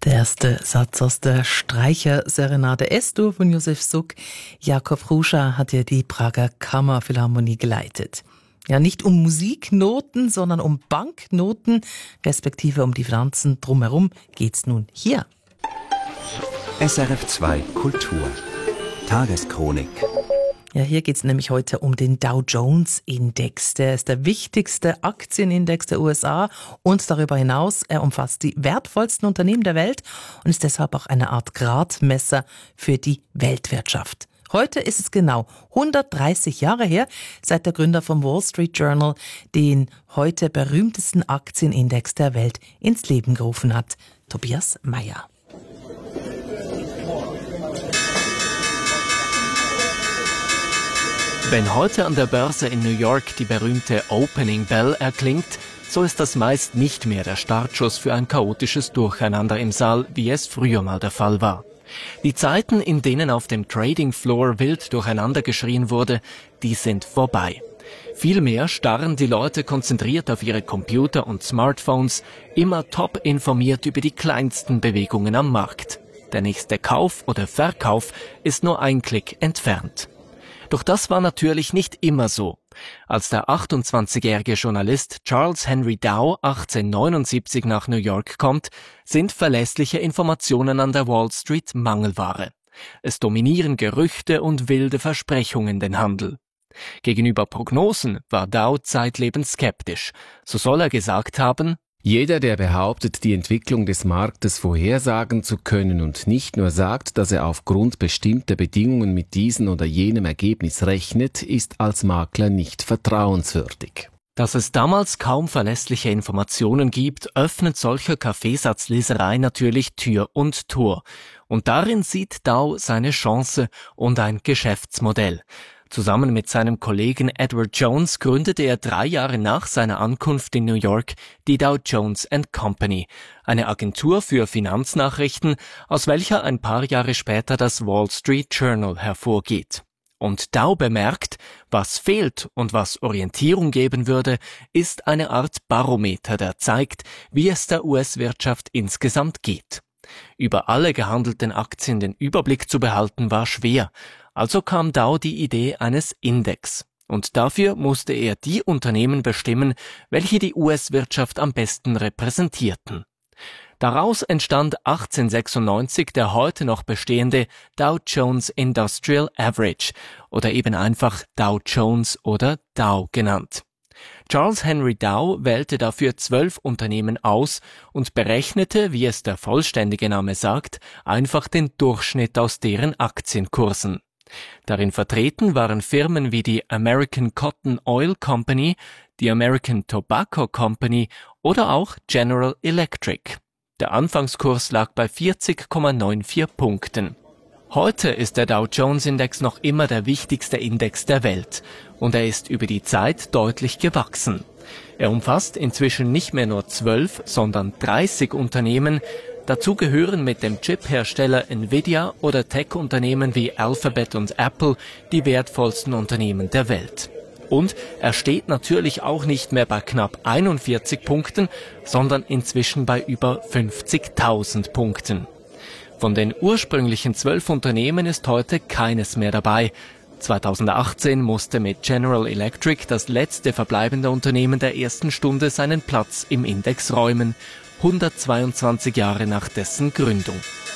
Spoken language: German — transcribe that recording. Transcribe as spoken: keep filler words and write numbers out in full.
Der erste Satz aus der Streicher-Serenade S-Dur von Josef Suk. Jakob Ruscha hat ja die Prager Kammerphilharmonie geleitet. Ja, nicht um Musiknoten, sondern um Banknoten, respektive um die Finanzen drumherum geht's nun hier. S R F zwei Kultur. Tageschronik. Ja, hier geht's nämlich heute um den Dow Jones Index. Der ist der wichtigste Aktienindex der U S A und darüber hinaus, er umfasst die wertvollsten Unternehmen der Welt und ist deshalb auch eine Art Gradmesser für die Weltwirtschaft. Heute ist es genau hundertdreißig Jahre her, seit der Gründer vom Wall Street Journal den heute berühmtesten Aktienindex der Welt ins Leben gerufen hat. Tobias Meyer. Wenn heute an der Börse in New York die berühmte Opening Bell erklingt, so ist das meist nicht mehr der Startschuss für ein chaotisches Durcheinander im Saal, wie es früher mal der Fall war. Die Zeiten, in denen auf dem Trading Floor wild durcheinander geschrien wurde, die sind vorbei. Vielmehr starren die Leute konzentriert auf ihre Computer und Smartphones, immer top informiert über die kleinsten Bewegungen am Markt. Der nächste Kauf oder Verkauf ist nur ein Klick entfernt. Doch das war natürlich nicht immer so. Als der achtundzwanzigjährige Journalist Charles Henry Dow achtzehnhundertneunundsiebzig nach New York kommt, sind verlässliche Informationen an der Wall Street Mangelware. Es dominieren Gerüchte und wilde Versprechungen den Handel. Gegenüber Prognosen war Dow zeitlebens skeptisch. So soll er gesagt haben: Jeder, der behauptet, die Entwicklung des Marktes vorhersagen zu können und nicht nur sagt, dass er aufgrund bestimmter Bedingungen mit diesem oder jenem Ergebnis rechnet, ist als Makler nicht vertrauenswürdig. Dass es damals kaum verlässliche Informationen gibt, öffnet solcher Kaffeesatzleserei natürlich Tür und Tor. Und darin sieht Dow seine Chance und ein Geschäftsmodell. Zusammen mit seinem Kollegen Edward Jones gründete er drei Jahre nach seiner Ankunft in New York die Dow Jones and Company, eine Agentur für Finanznachrichten, aus welcher ein paar Jahre später das Wall Street Journal hervorgeht. Und Dow bemerkt, was fehlt und was Orientierung geben würde, ist eine Art Barometer, der zeigt, wie es der U S-Wirtschaft insgesamt geht. Über alle gehandelten Aktien den Überblick zu behalten, war schwer. Also kam Dow die Idee eines Index. Und dafür musste er die Unternehmen bestimmen, welche die U S-Wirtschaft am besten repräsentierten. Daraus entstand achtzehnhundertsechsundneunzig der heute noch bestehende Dow Jones Industrial Average oder eben einfach Dow Jones oder Dow genannt. Charles Henry Dow wählte dafür zwölf Unternehmen aus und berechnete, wie es der vollständige Name sagt, einfach den Durchschnitt aus deren Aktienkursen. Darin vertreten waren Firmen wie die American Cotton Oil Company, die American Tobacco Company oder auch General Electric. Der Anfangskurs lag bei vierzig Komma vierundneunzig Punkten. Heute ist der Dow Jones Index noch immer der wichtigste Index der Welt und er ist über die Zeit deutlich gewachsen. Er umfasst inzwischen nicht mehr nur zwölf, sondern dreißig Unternehmen. Dazu gehören mit dem Chip-Hersteller Nvidia oder Tech-Unternehmen wie Alphabet und Apple die wertvollsten Unternehmen der Welt. Und er steht natürlich auch nicht mehr bei knapp einundvierzig Punkten, sondern inzwischen bei über fünfzigtausend Punkten. Von den ursprünglichen zwölf Unternehmen ist heute keines mehr dabei. zweitausendachtzehn musste mit General Electric das letzte verbleibende Unternehmen der ersten Stunde seinen Platz im Index räumen, hundertzweiundzwanzig Jahre nach dessen Gründung.